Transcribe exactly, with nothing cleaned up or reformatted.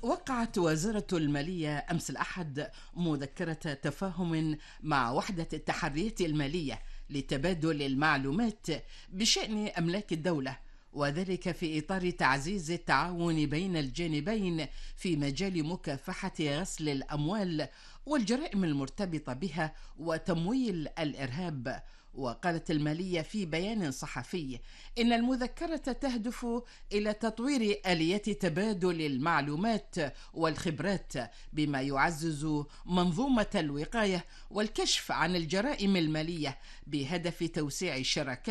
وقعت وزارة المالية أمس الأحد مذكرة تفاهم مع وحدة التحريات المالية لتبادل المعلومات بشأن أملاك الدولة، وذلك في إطار تعزيز التعاون بين الجانبين في مجال مكافحة غسل الأموال والجرائم المرتبطة بها وتمويل الإرهاب. وقالت المالية في بيان صحفي إن المذكرة تهدف إلى تطوير آليات تبادل المعلومات والخبرات بما يعزز منظومة الوقاية والكشف عن الجرائم المالية بهدف توسيع الشراكات